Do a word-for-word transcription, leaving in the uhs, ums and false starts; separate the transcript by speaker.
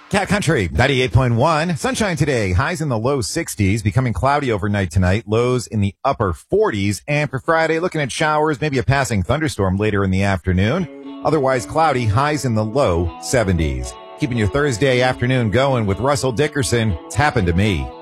Speaker 1: Cat Country, ninety-eight point one. Sunshine today. Highs in the low sixties, becoming cloudy overnight tonight. Lows in the upper forties. And for Friday, looking at showers, maybe a passing thunderstorm later in the afternoon. Otherwise cloudy, highs in the low seventies. Keeping your Thursday afternoon going with Russell Dickerson. It's happened to me.